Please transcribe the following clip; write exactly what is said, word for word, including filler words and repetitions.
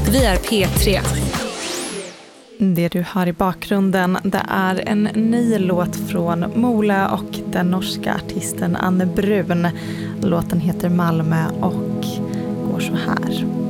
Vi är P tre. Det du hör i bakgrunden, det är en ny låt från Mola och den norska artisten Anne Brun. Låten heter Malmö och går så här.